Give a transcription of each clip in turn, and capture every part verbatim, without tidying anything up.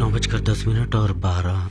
नौ बजकर दस मिनट और बारह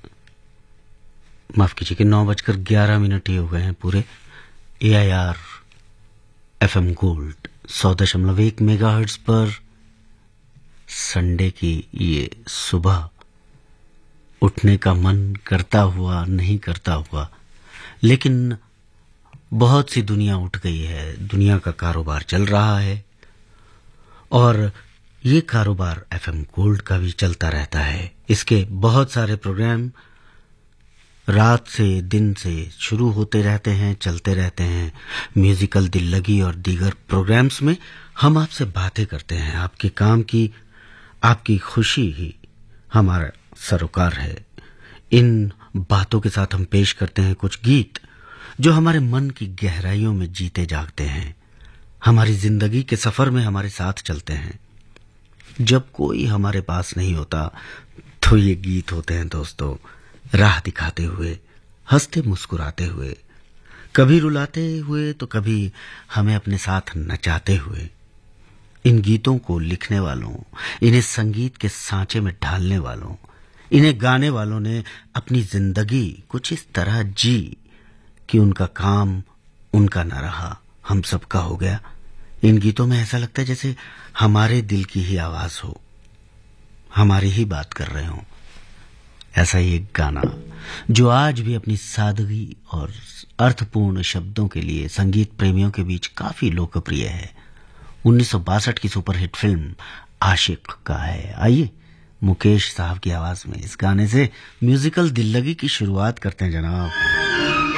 माफ कीजिए नौ बजकर ग्यारह मिनट ही हो गए हैं पूरे। ए I R F M gold सौ दशमलव एक मेगा हर्ट्ज पर संडे की ये सुबह उठने का मन करता हुआ नहीं करता हुआ, लेकिन बहुत सी दुनिया उठ गई है, दुनिया का कारोबार चल रहा है और ये कारोबार एफ एम गोल्ड का भी चलता रहता है। इसके बहुत सारे प्रोग्राम रात से दिन से शुरू होते रहते हैं, चलते रहते हैं। म्यूजिकल दिल लगी और दीगर प्रोग्राम्स में हम आपसे बातें करते हैं। आपके काम की, आपकी खुशी ही हमारा सरोकार है। इन बातों के साथ हम पेश करते हैं कुछ गीत जो हमारे मन की गहराइयों में जीते जागते हैं, हमारी जिंदगी के सफर में हमारे साथ चलते हैं। जब कोई हमारे पास नहीं होता तो ये गीत होते हैं दोस्तों, राह दिखाते हुए, हंसते मुस्कुराते हुए, कभी रुलाते हुए तो कभी हमें अपने साथ नचाते हुए। इन गीतों को लिखने वालों, इन्हें संगीत के सांचे में ढालने वालों, इन्हें गाने वालों ने अपनी जिंदगी कुछ इस तरह जी कि उनका काम उनका न रहा, हम सबका हो गया। इन गीतों में ऐसा लगता है जैसे हमारे दिल की ही आवाज हो, हमारी ही बात कर रहे हो। ऐसा ही एक गाना जो आज भी अपनी सादगी और अर्थपूर्ण शब्दों के लिए संगीत प्रेमियों के बीच काफी लोकप्रिय है, उन्नीस सौ बासठ की सुपरहिट फिल्म आशिक का है। आइए मुकेश साहब की आवाज में इस गाने से म्यूजिकल दिल लगी की शुरुआत करते हैं जनाब।